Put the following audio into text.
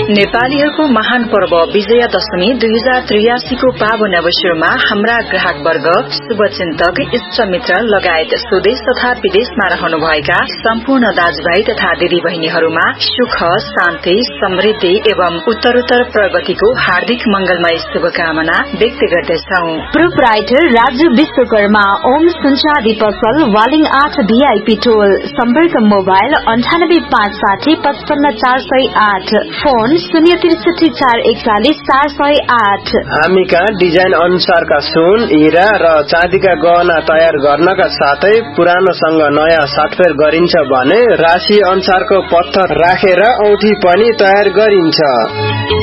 नेपालीहरूको महान पर्व विजयादशमी 2083 को पावन अवसरमा हाम्रा ग्राहक वर्ग, शुभचिन्तक, इष्टमित्र लगायत स्वदेश तथा विदेशमा रहनुभएका सम्पूर्ण दाजुभाइ तथा दिदीबहिनीहरूमा सुख, शान्ति, समृद्धि एवं उत्तरोत्तर प्रगतिको हार्दिक मंगलमय शुभकामना व्यक्त गर्दछौं। प्रोपराइटर राजु विश्वकर्मा, ओम सुनचादी पसल, वालिङ 8 VIP टोल। सम्पर्क मोबाइल 9856055408, फोन 06341400408। हामी कहाँ डिजाइन अनुसारका सुन, हीरा र चाँदीका गहना तयार गर्नका साथै पुरानोसँग नयाँ साटफेर गरिन्छ भने राशि अनुसारको पत्थर राखेर औठी पनि तयार गरिन्छ।